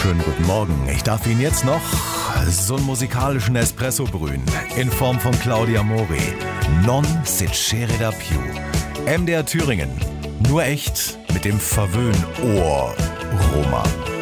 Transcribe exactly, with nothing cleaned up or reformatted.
Schönen guten Morgen. Ich darf Ihnen jetzt noch so einen musikalischen Espresso brühen. In Form von Claudia Mori. Non succede da più. M D R Thüringen. Nur echt mit dem Verwöhn-Ohr-Roma.